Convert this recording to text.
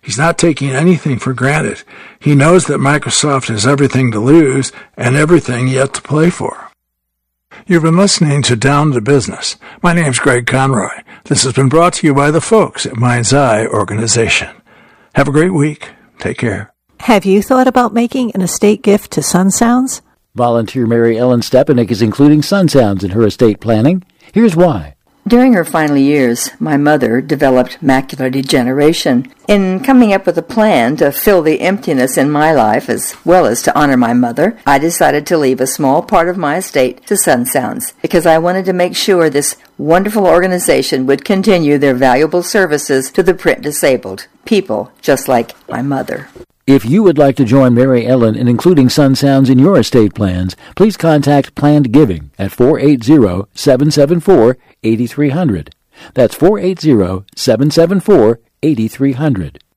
He's not taking anything for granted. He knows that Microsoft has everything to lose and everything yet to play for. You've been listening to Down to Business. My name's Greg Conroy. This has been brought to you by the folks at Mind's Eye Organization. Have a great week. Take care. Have you thought about making an estate gift to Sun Sounds? Volunteer Mary Ellen Stepanek is including Sun Sounds in her estate planning. Here's why. During her final years, my mother developed macular degeneration. In coming up with a plan to fill the emptiness in my life as well as to honor my mother, I decided to leave a small part of my estate to Sun Sounds because I wanted to make sure this wonderful organization would continue their valuable services to the print disabled, people just like my mother. If you would like to join Mary Ellen in including Sun Sounds in your estate plans, please contact Planned Giving at 480-774-8300. That's 480-774-8300.